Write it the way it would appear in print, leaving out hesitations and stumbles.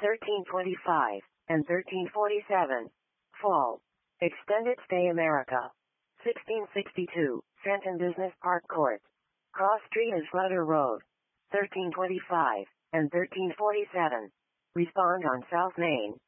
1325, and 1347. Fall. Extended stay America. 1662, Fenton Business Park Court. Cross Street and Slutter Road. 1325, and 1347. Respond on South Main.